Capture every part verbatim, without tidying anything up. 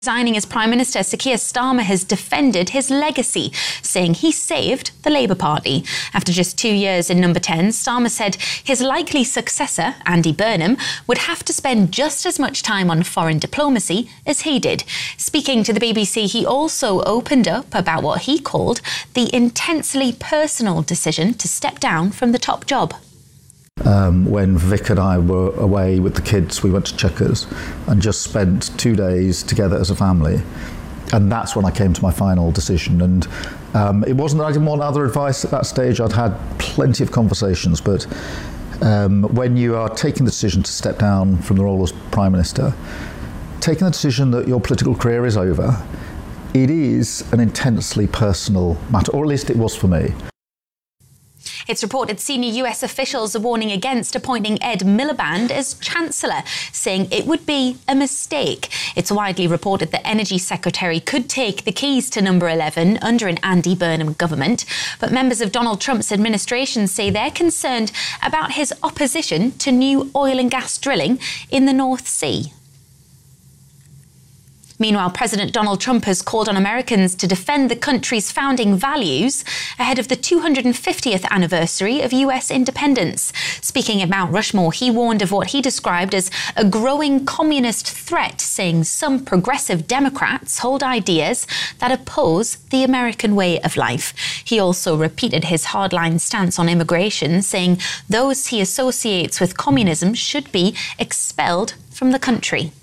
Resigning as Prime Minister, Sir Keir Starmer has defended his legacy, saying he saved the Labour Party. After just two years in number ten, Starmer said his likely successor, Andy Burnham, would have to spend just as much time on foreign diplomacy as he did. Speaking to the B B C, he also opened up about what he called the intensely personal decision to step down from the top job. Um, when Vic and I were away with the kids, we went to Chequers and just spent two days together as a family. And that's when I came to my final decision. And um, it wasn't that I didn't want other advice at that stage. I'd had plenty of conversations. But um, when you are taking the decision to step down from the role as Prime Minister, taking the decision that your political career is over, it is an intensely personal matter, or at least it was for me. It's reported senior U S officials are warning against appointing Ed Miliband as Chancellor, saying it would be a mistake. It's widely reported that Energy Secretary could take the keys to number eleven under an Andy Burnham government. But members of Donald Trump's administration say they're concerned about his opposition to new oil and gas drilling in the North Sea. Meanwhile, President Donald Trump has called on Americans to defend the country's founding values ahead of the two hundred fiftieth anniversary of U S independence. Speaking at Mount Rushmore, he warned of what he described as a growing communist threat, saying some progressive Democrats hold ideas that oppose the American way of life. He also repeated his hardline stance on immigration, saying those he associates with communism should be expelled from the country.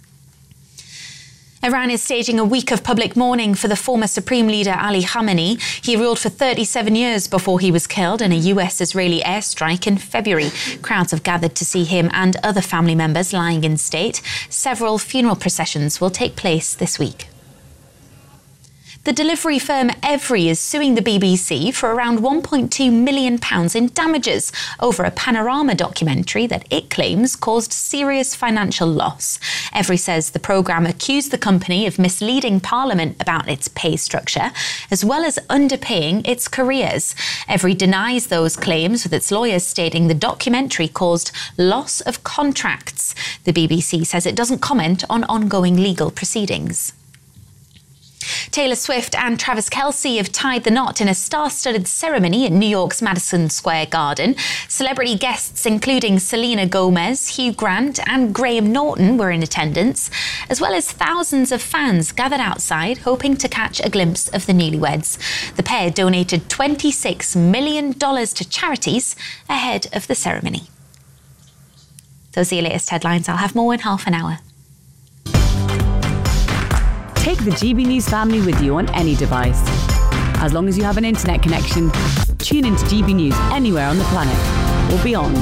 Iran is staging a week of public mourning for the former Supreme Leader Ali Khamenei. He ruled for thirty-seven years before he was killed in a U S-Israeli airstrike in February. Crowds have gathered to see him and other family members lying in state. Several funeral processions will take place this week. The delivery firm Evri is suing the B B C for around one point two million pounds in damages over a Panorama documentary that it claims caused serious financial loss. Evri says the programme accused the company of misleading Parliament about its pay structure, as well as underpaying its careers. Evri denies those claims, with its lawyers stating the documentary caused loss of contracts. The B B C says it doesn't comment on ongoing legal proceedings. Taylor Swift and Travis Kelce have tied the knot in a star-studded ceremony in New York's Madison Square Garden. Celebrity guests including Selena Gomez, Hugh Grant and Graham Norton were in attendance, as well as thousands of fans gathered outside hoping to catch a glimpse of the newlyweds. The pair donated twenty-six million dollars to charities ahead of the ceremony. Those are your latest headlines. I'll have more in half an hour. Take the G B News family with you on any device. As long as you have an internet connection, tune into G B News anywhere on the planet or beyond.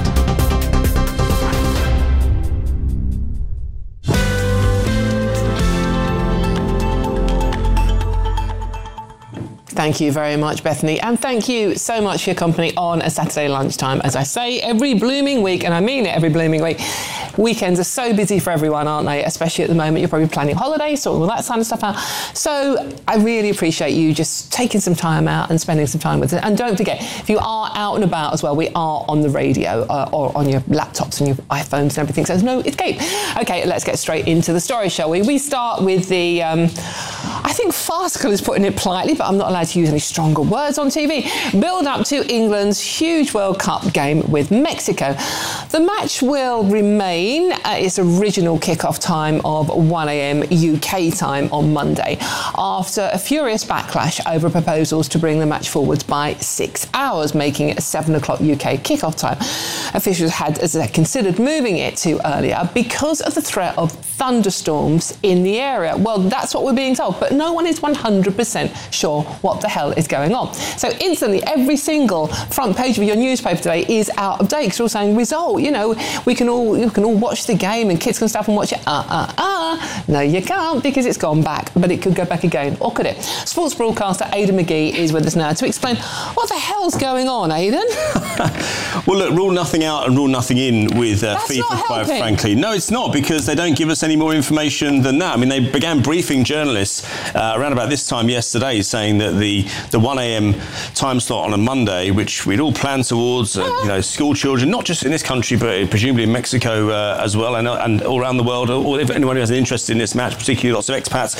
Thank you very much, Bethany. And thank you so much for your company on a Saturday lunchtime. As I say, every blooming week, and I mean it every blooming week, weekends are so busy for everyone, aren't they? Especially at the moment, you're probably planning holidays, sorting all that kind of stuff out. So I really appreciate you just taking some time out and spending some time with it. And don't forget, if you are out and about as well, we are on the radio uh, or on your laptops and your iPhones and everything. So there's no escape. Okay, let's get straight into the story, shall we? We start with the, um, I think farcical is putting it politely, but I'm not allowed to use any stronger words on T V. Build up to England's huge World Cup game with Mexico. The match will remain at its original kickoff time of one a.m. U K time on Monday, after a furious backlash over proposals to bring the match forwards by six hours, making it a seven o'clock U K kickoff time. Officials had as they considered moving it to earlier because of the threat of thunderstorms in the area. Well, that's what we're being told, but no one is one hundred percent sure what the hell is going on. So instantly, every single front page of your newspaper today is out of date, because we're all saying result. You know, we can all you can all watch the game and kids can stop and watch it. Uh, uh, uh. No, you can't, because it's gone back, but it could go back again, or could it? Sports broadcaster Aidan McGee is with us now to explain what the hell's going on, Aidan. Well, look, rule nothing out and rule nothing in with uh, That's FIFA, not quite helping. frankly. No, it's not, because they don't give us any more information than that. I mean, they began briefing journalists uh, around about this time yesterday, saying that the, the one a.m. time slot on a Monday, which we'd all planned towards, uh, you know, school children, not just in this country, but presumably in Mexico uh, as well, and, and all around the world, or if anyone who has an interest in this match, particularly lots of expats,